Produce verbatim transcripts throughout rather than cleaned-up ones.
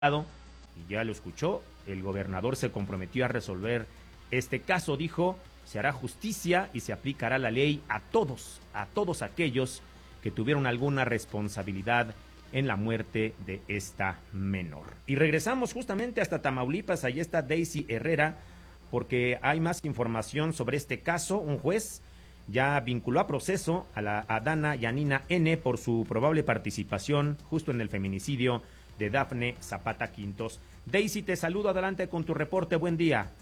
y ya lo escuchó, el gobernador se comprometió a resolver este caso, dijo, se hará justicia y se aplicará la ley a todos, a todos aquellos que tuvieron alguna responsabilidad en la muerte de esta menor. Y regresamos justamente hasta Tamaulipas, ahí está Daisy Herrera, porque hay más información sobre este caso. Un juez ya vinculó a proceso a la a Dana Yanina N por su probable participación justo en el feminicidio de Dafne Zapata Quintos. Daisy, te saludo, adelante con tu reporte, buen día.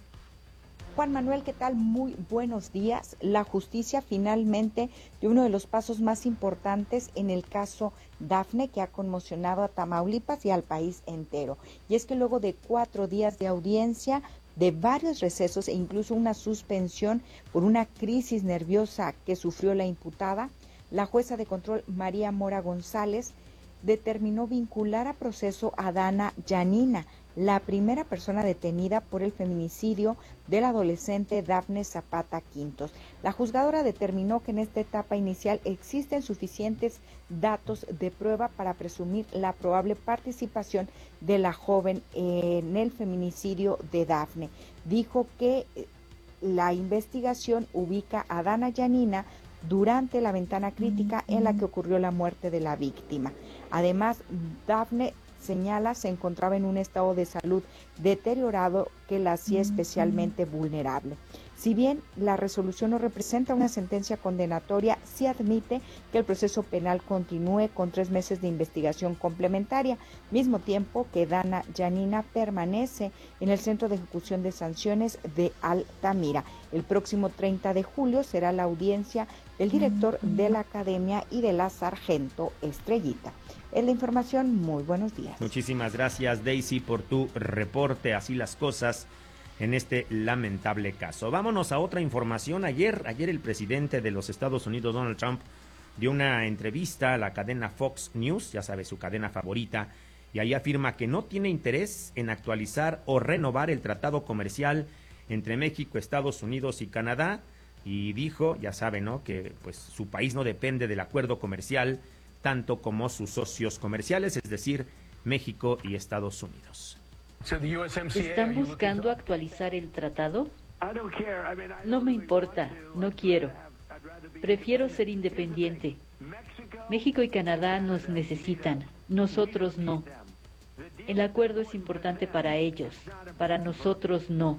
Juan Manuel, ¿qué tal? Muy buenos días. La justicia finalmente dio uno de los pasos más importantes en el caso Dafne, que ha conmocionado a Tamaulipas y al país entero. Y es que luego de cuatro días de audiencia, de varios recesos e incluso una suspensión por una crisis nerviosa que sufrió la imputada, la jueza de control María Mora González determinó vincular a proceso a Dana Yanina, la primera persona detenida por el feminicidio del adolescente Dafne Zapata Quintos. La juzgadora determinó que en esta etapa inicial existen suficientes datos de prueba para presumir la probable participación de la joven en el feminicidio de Dafne. Dijo que la investigación ubica a Dana Yanina durante la ventana crítica en la que ocurrió la muerte de la víctima. Además, Dafne, señala, se encontraba en un estado de salud deteriorado que la hacía especialmente vulnerable. Si bien la resolución no representa una sentencia condenatoria, sí admite que el proceso penal continúe con tres meses de investigación complementaria, mismo tiempo que Dana Yanina permanece en el Centro de Ejecución de Sanciones de Altamira. El próximo treinta de julio será la audiencia del director de la Academia y de la Sargento Estrellita. Es la información, muy buenos días. Muchísimas gracias, Daisy, por tu reporte. Así las cosas en este lamentable caso. Vámonos a otra información. Ayer, ayer el presidente de los Estados Unidos, Donald Trump, dio una entrevista a la cadena Fox News, ya sabe, su cadena favorita, y ahí afirma que no tiene interés en actualizar o renovar el tratado comercial entre México, Estados Unidos y Canadá, y dijo, ya sabe, ¿no?, que pues su país no depende del acuerdo comercial tanto como sus socios comerciales, es decir, México y Estados Unidos. ¿Están buscando actualizar el tratado? No me importa, no quiero. Prefiero ser independiente. México y Canadá nos necesitan, nosotros no. El acuerdo es importante para ellos, para nosotros no.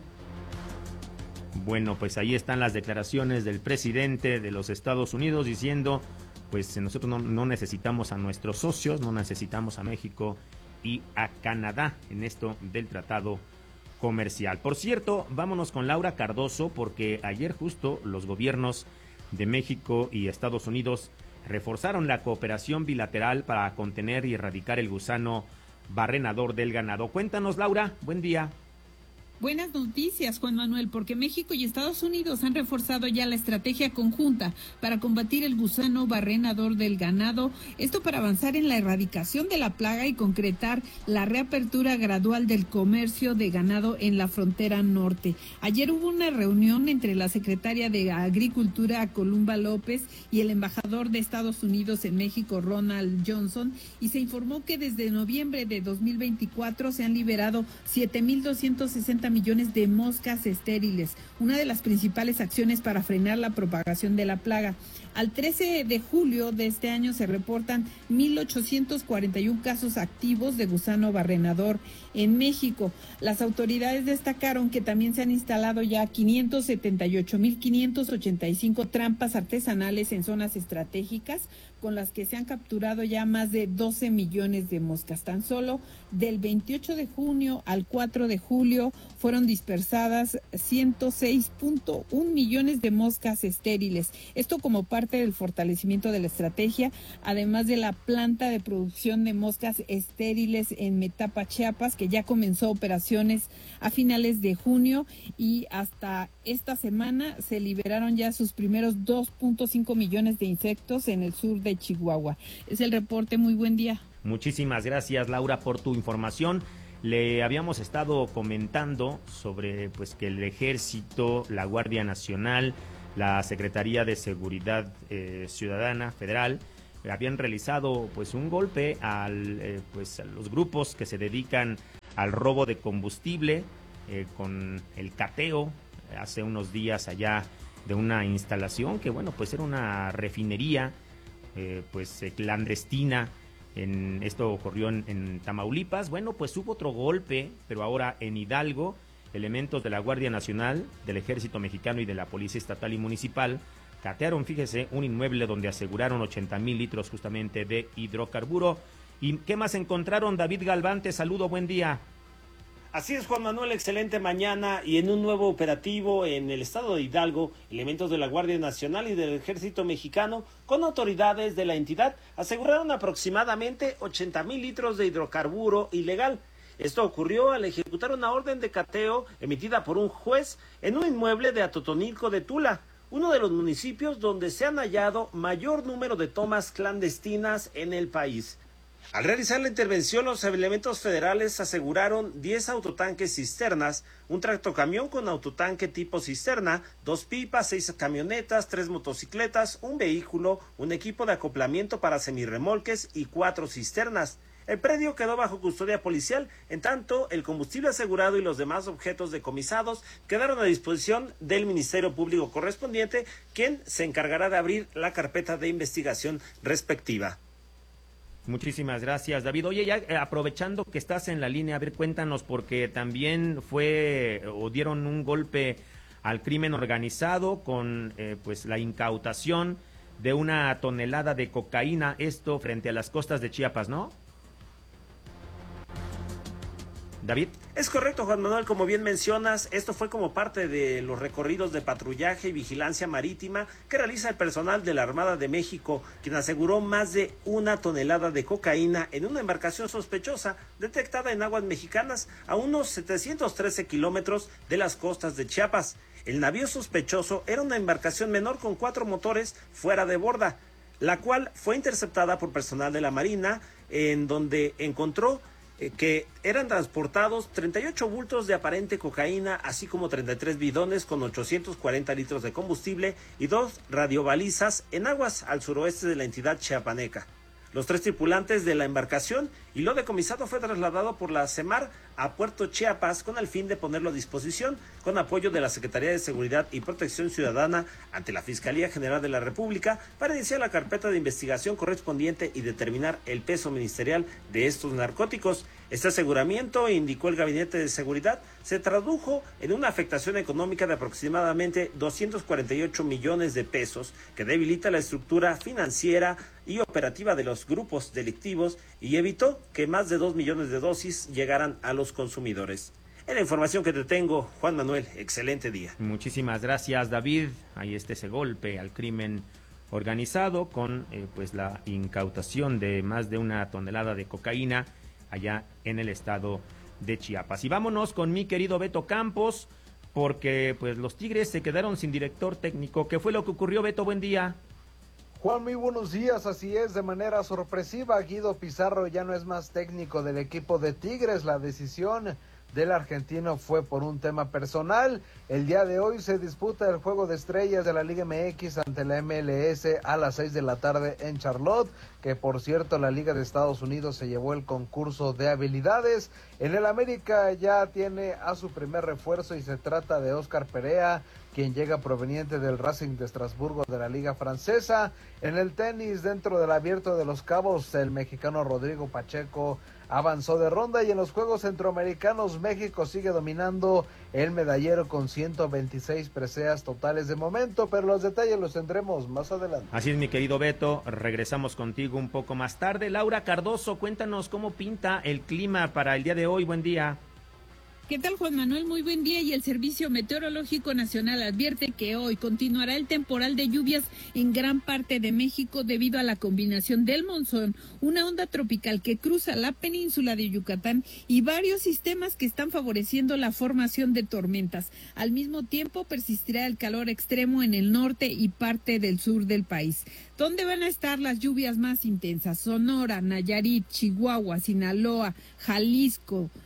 Bueno, pues ahí están las declaraciones del presidente de los Estados Unidos diciendo, pues nosotros no, no necesitamos a nuestros socios, no necesitamos a México y a Canadá en esto del tratado comercial. Por cierto, vámonos con Laura Cardoso, porque ayer justo los gobiernos de México y Estados Unidos reforzaron la cooperación bilateral para contener y erradicar el gusano barrenador del ganado. Cuéntanos, Laura, buen día. Buenas noticias, Juan Manuel, porque México y Estados Unidos han reforzado ya la estrategia conjunta para combatir el gusano barrenador del ganado, esto para avanzar en la erradicación de la plaga y concretar la reapertura gradual del comercio de ganado en la frontera norte. Ayer hubo una reunión entre la secretaria de Agricultura, Columba López, y el embajador de Estados Unidos en México, Ronald Johnson, y se informó que desde noviembre de dos mil veinticuatro se han liberado siete mil doscientos sesenta millones de moscas estériles, una de las principales acciones para frenar la propagación de la plaga. Al trece de julio de este año se reportan mil ochocientos cuarenta y uno casos activos de gusano barrenador en México. Las autoridades destacaron que también se han instalado ya quinientos setenta y ocho mil quinientos ochenta y cinco trampas artesanales en zonas estratégicas, con las que se han capturado ya más de doce millones de moscas. Tan solo del veintiocho de junio al cuatro de julio fueron dispersadas ciento seis punto uno millones de moscas estériles. Esto como parte del fortalecimiento de la estrategia, además de la planta de producción de moscas estériles en Metapa, Chiapas, que ya comenzó operaciones a finales de junio, y hasta esta semana se liberaron ya sus primeros dos punto cinco millones de insectos en el sur de Chihuahua. Es el reporte, muy buen día. Muchísimas gracias, Laura, por tu información. Le habíamos estado comentando sobre pues que el Ejército, la Guardia Nacional, la Secretaría de Seguridad eh, Ciudadana Federal, habían realizado pues un golpe al, eh, pues, a los grupos que se dedican al robo de combustible eh, con el cateo hace unos días allá de una instalación que bueno pues era una refinería eh, pues eh, clandestina. En, esto ocurrió en, en Tamaulipas. Bueno, pues hubo otro golpe, pero ahora en Hidalgo. Elementos de la Guardia Nacional, del Ejército Mexicano y de la Policía Estatal y Municipal catearon, fíjese, un inmueble donde aseguraron ochenta mil litros justamente de hidrocarburo. ¿Y qué más encontraron? David Galván, te saludo, buen día. Así es, Juan Manuel, excelente mañana, y en un nuevo operativo en el estado de Hidalgo, elementos de la Guardia Nacional y del Ejército Mexicano, con autoridades de la entidad, aseguraron aproximadamente ochenta mil litros de hidrocarburo ilegal. Esto ocurrió al ejecutar una orden de cateo emitida por un juez en un inmueble de Atotonilco de Tula, uno de los municipios donde se han hallado mayor número de tomas clandestinas en el país. Al realizar la intervención, los elementos federales aseguraron diez autotanques cisternas, un tractocamión con autotanque tipo cisterna, dos pipas, seis camionetas, tres motocicletas, un vehículo, un equipo de acoplamiento para semirremolques y cuatro cisternas. El predio quedó bajo custodia policial, en tanto el combustible asegurado y los demás objetos decomisados quedaron a disposición del Ministerio Público correspondiente, quien se encargará de abrir la carpeta de investigación respectiva. Muchísimas gracias, David. Oye, ya eh, aprovechando que estás en la línea, a ver, cuéntanos, porque también fue o dieron un golpe al crimen organizado con eh, pues la incautación de una tonelada de cocaína, esto frente a las costas de Chiapas, ¿no? David. Es correcto, Juan Manuel, como bien mencionas, esto fue como parte de los recorridos de patrullaje y vigilancia marítima que realiza el personal de la Armada de México, quien aseguró más de una tonelada de cocaína en una embarcación sospechosa detectada en aguas mexicanas a unos setecientos trece kilómetros de las costas de Chiapas. El navío sospechoso era una embarcación menor con cuatro motores fuera de borda, la cual fue interceptada por personal de la Marina, en donde encontró que eran transportados treinta y ocho bultos de aparente cocaína, así como treinta y tres bidones con ochocientos cuarenta litros de combustible y dos radiobalizas en aguas al suroeste de la entidad chiapaneca. Los tres tripulantes de la embarcación y lo decomisado fue trasladado por la CEMAR a Puerto Chiapas con el fin de ponerlo a disposición con apoyo de la Secretaría de Seguridad y Protección Ciudadana ante la Fiscalía General de la República para iniciar la carpeta de investigación correspondiente y determinar el peso ministerial de estos narcóticos. Este aseguramiento, indicó el Gabinete de Seguridad, se tradujo en una afectación económica de aproximadamente doscientos cuarenta y ocho millones de pesos que debilita la estructura financiera y operativa de los grupos delictivos y evitó que más de dos millones de dosis llegaran a los consumidores. En la información que te tengo, Juan Manuel, excelente día. Muchísimas gracias, David. Ahí está ese golpe al crimen organizado con eh, pues la incautación de más de una tonelada de cocaína allá en el estado de Chiapas. Y vámonos con mi querido Beto Campos, porque pues los Tigres se quedaron sin director técnico. ¿Qué fue lo que ocurrió, Beto? Buen día. Juan, muy buenos días. Así es, de manera sorpresiva, Guido Pizarro ya no es más técnico del equipo de Tigres. La decisión del argentino fue por un tema personal. El día de hoy se disputa el Juego de Estrellas de la Liga M X ante la M L S a las seis de la tarde en Charlotte, que por cierto la Liga de Estados Unidos se llevó el concurso de habilidades. En el América ya tiene a su primer refuerzo y se trata de Óscar Perea, quien llega proveniente del Racing de Estrasburgo de la Liga Francesa. En el tenis, dentro del Abierto de los Cabos, el mexicano Rodrigo Pacheco avanzó de ronda, y en los Juegos Centroamericanos México sigue dominando el medallero con ciento veintiséis preseas totales de momento, pero los detalles los tendremos más adelante. Así es, mi querido Beto, regresamos contigo un poco más tarde. Laura Cardoso, cuéntanos cómo pinta el clima para el día de hoy. Buen día. ¿Qué tal, Juan Manuel? Muy buen día. Y el Servicio Meteorológico Nacional advierte que hoy continuará el temporal de lluvias en gran parte de México debido a la combinación del monzón, una onda tropical que cruza la península de Yucatán y varios sistemas que están favoreciendo la formación de tormentas. Al mismo tiempo persistirá el calor extremo en el norte y parte del sur del país. ¿Dónde van a estar las lluvias más intensas? Sonora, Nayarit, Chihuahua, Sinaloa, Jalisco,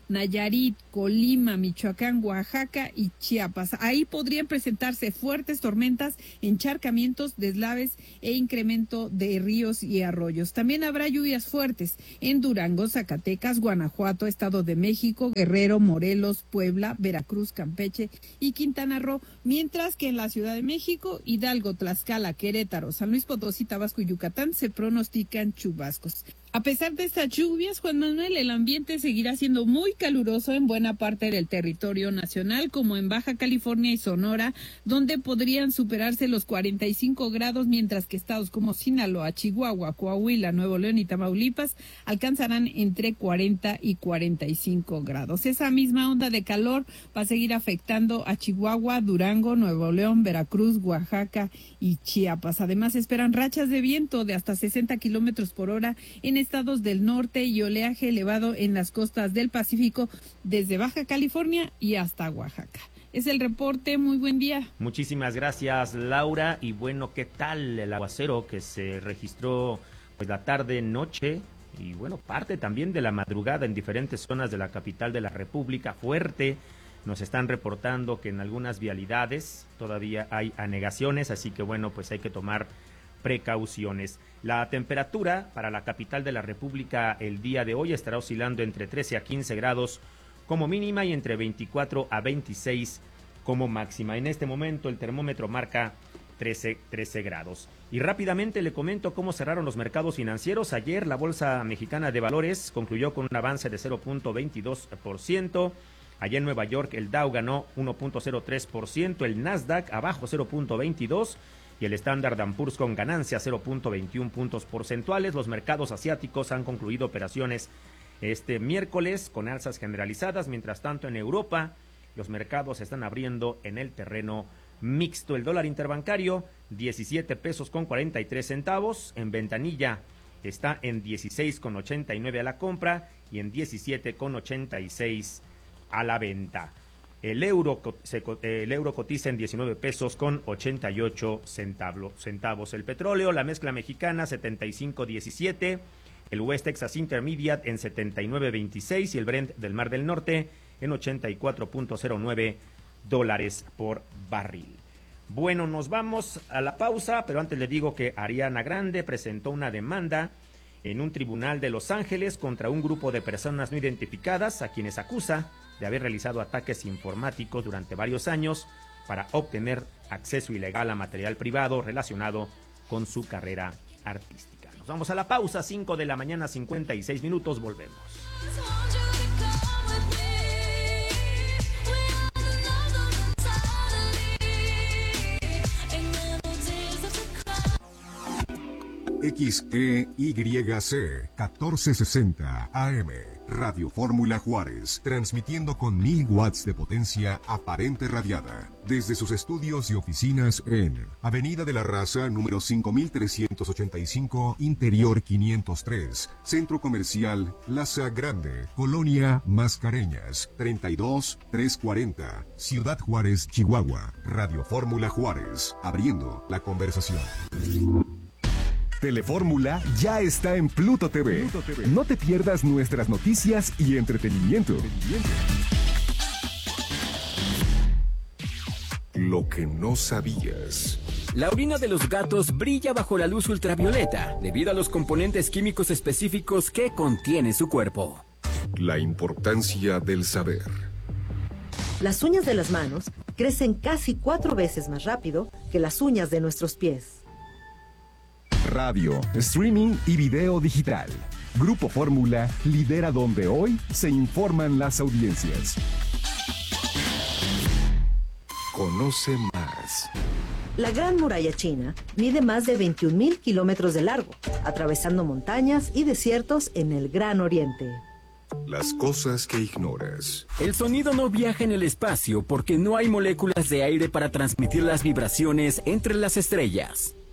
Nayarit, Colima, Michoacán, Oaxaca y Chiapas. Ahí podrían presentarse fuertes tormentas, encharcamientos, deslaves e incremento de ríos y arroyos. También habrá lluvias fuertes en Durango, Zacatecas, Guanajuato, Estado de México, Guerrero, Morelos, Puebla, Veracruz, Campeche y Quintana Roo, mientras que en la Ciudad de México, Hidalgo, Tlaxcala, Querétaro, San Luis Potosí, Tabasco y Yucatán se pronostican chubascos. A pesar de estas lluvias, Juan Manuel, el ambiente seguirá siendo muy caluroso en buena parte del territorio nacional, como en Baja California y Sonora, donde podrían superarse los cuarenta y cinco grados, mientras que estados como Sinaloa, Chihuahua, Coahuila, Nuevo León y Tamaulipas alcanzarán entre cuarenta y cuarenta y cinco grados. Esa misma onda de calor va a seguir afectando a Chihuahua, Durango, Nuevo León, Veracruz, Oaxaca y Chiapas. Además, esperan rachas de viento de hasta sesenta kilómetros por hora en estados del norte y oleaje elevado en las costas del Pacífico desde Baja California y hasta Oaxaca. Es el reporte, muy buen día. Muchísimas gracias, Laura. Y bueno, ¿qué tal el aguacero que se registró pues la tarde, noche y bueno, parte también de la madrugada en diferentes zonas de la capital de la República? Fuerte. Nos están reportando que en algunas vialidades todavía hay anegaciones, así que bueno, pues hay que tomar precauciones. La temperatura para la capital de la República el día de hoy estará oscilando entre trece a quince grados como mínima y entre veinticuatro a veintiséis como máxima. En este momento el termómetro marca trece, trece grados. Y rápidamente le comento cómo cerraron los mercados financieros. Ayer la Bolsa Mexicana de Valores concluyó con un avance de cero punto veintidós por ciento. Allá en Nueva York el Dow ganó uno punto cero tres por ciento, el Nasdaq abajo cero punto veintidós por ciento y el Standard and Poor's con ganancia cero punto veintiuno puntos porcentuales. Los mercados asiáticos han concluido operaciones este miércoles con alzas generalizadas. Mientras tanto, en Europa los mercados se están abriendo en el terreno mixto. El dólar interbancario diecisiete pesos con cuarenta y tres centavos. En ventanilla está en dieciséis con ochenta y nueve a la compra y en diecisiete con ochenta y seis a la venta. El euro, se, el euro cotiza en diecinueve pesos con ochenta y ocho centavos. El petróleo, la mezcla mexicana, setenta y cinco diecisiete. El West Texas Intermediate en setenta y nueve veintiséis y el Brent del Mar del Norte en ochenta y cuatro punto cero nueve dólares por barril. Bueno, nos vamos a la pausa, pero antes le digo que Ariana Grande presentó una demanda en un tribunal de Los Ángeles contra un grupo de personas no identificadas a quienes acusa de haber realizado ataques informáticos durante varios años para obtener acceso ilegal a material privado relacionado con su carrera artística. Nos vamos a la pausa, cinco de la mañana, cincuenta y seis minutos, volvemos. X E Y C catorce sesenta A M, Radio Fórmula Juárez, transmitiendo con mil watts de potencia aparente radiada, desde sus estudios y oficinas en Avenida de la Raza, número cinco mil trescientos ochenta y cinco, Interior quinientos tres, Centro Comercial Plaza Grande, Colonia Mascareñas, treinta y dos trescientos cuarenta, Ciudad Juárez, Chihuahua. Radio Fórmula Juárez, abriendo la conversación. Telefórmula ya está en Pluto T V. Pluto T V. No te pierdas nuestras noticias y entretenimiento. Lo que no sabías. La orina de los gatos brilla bajo la luz ultravioleta debido a los componentes químicos específicos que contiene su cuerpo. La importancia del saber. Las uñas de las manos crecen casi cuatro veces más rápido que las uñas de nuestros pies. Radio, streaming y video digital. Grupo Fórmula lidera donde hoy se informan las audiencias. Conoce más. La Gran Muralla China mide más de veintiún mil kilómetros de largo, atravesando montañas y desiertos en el Gran Oriente. Las cosas que ignoras. El sonido no viaja en el espacio porque no hay moléculas de aire para transmitir las vibraciones entre las estrellas.